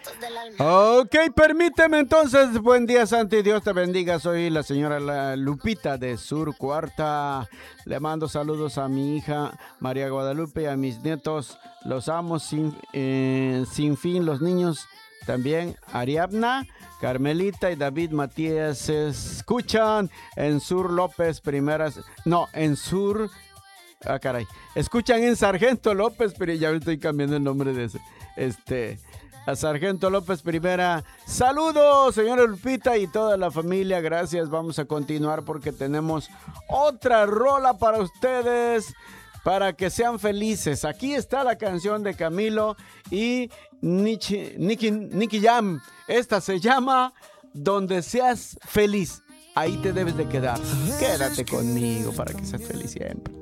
Ok, permíteme entonces. Buen día, Santi. Dios te bendiga. Soy la señora Lupita de Sur Cuarta. Le mando saludos a mi hija María Guadalupe y a mis nietos. Los amo sin fin. Los niños también. Ariadna, Carmelita y David Matías se escuchan en Sur López Primeras. No, en Sur. Ah, caray. Escuchan en Sargento López, pero ya me estoy cambiando el nombre de ese. A Sargento López Primera. Saludos, señora Lupita y toda la familia. Gracias. Vamos a continuar porque tenemos otra rola para ustedes, para que sean felices. Aquí está la canción de Camilo y Nicky Jam. Esta se llama Donde seas feliz. Ahí te debes de quedar. Quédate conmigo para que seas feliz siempre.